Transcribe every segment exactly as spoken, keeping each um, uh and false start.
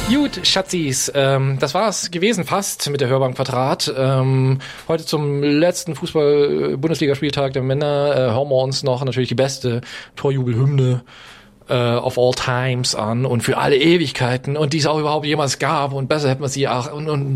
Gut, Schatzis, ähm, das war's gewesen fast mit der Hörbank Quadrat. Ähm, heute zum letzten Fußball-Bundesligaspieltag der Männer äh, hören wir uns noch natürlich die beste Torjubelhymne äh, of all times an und für alle Ewigkeiten und die es auch überhaupt jemals gab und besser hätte man sie auch und, und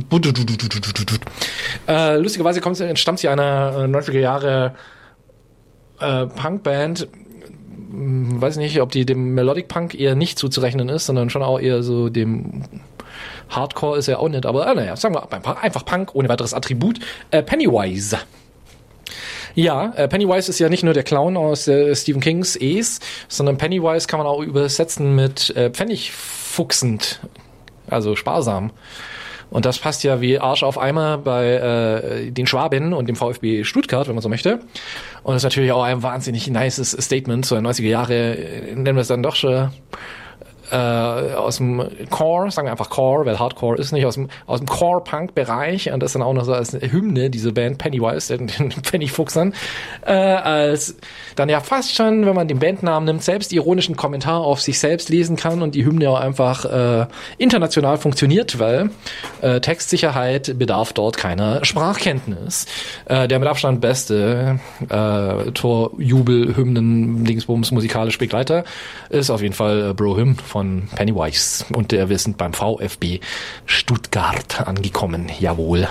äh, lustigerweise kommt, entstammt sie einer äh, neunziger Jahre äh, Punkband. Weiß nicht, ob die dem Melodic Punk eher nicht zuzurechnen ist, sondern schon auch eher so dem Hardcore ist ja auch nicht, aber äh, naja, sagen wir einfach Punk ohne weiteres Attribut. Äh, Pennywise. Ja, äh, Pennywise ist ja nicht nur der Clown aus äh, Stephen Kings Es, sondern Pennywise kann man auch übersetzen mit äh, pfennigfuchsend, also sparsam. Und das passt ja wie Arsch auf Eimer bei äh, den Schwaben und dem VfB Stuttgart, wenn man so möchte. Und das ist natürlich auch ein wahnsinnig nices Statement zu den neunziger Jahre, nennen wir es dann doch schon äh, aus dem Core, sagen wir einfach Core, weil Hardcore ist nicht, aus dem aus dem Core-Punk-Bereich und das dann auch noch so als Hymne, diese Band Pennywise, den, den Pfennigfuchsern, äh, als dann ja fast schon, wenn man den Bandnamen nimmt, selbst ironischen Kommentar auf sich selbst lesen kann und die Hymne auch einfach äh, international funktioniert, weil äh, Textsicherheit bedarf dort keiner Sprachkenntnis. Äh, der mit Abstand beste äh, Torjubel-Hymnen-Dingsbums musikalische Begleiter ist auf jeden Fall äh, Bro Hymn von Pennywise. Und äh, wir sind beim VfB Stuttgart angekommen. Jawohl.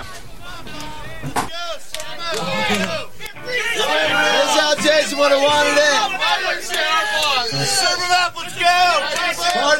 Jason would have wanted it. Serve him up, let's go!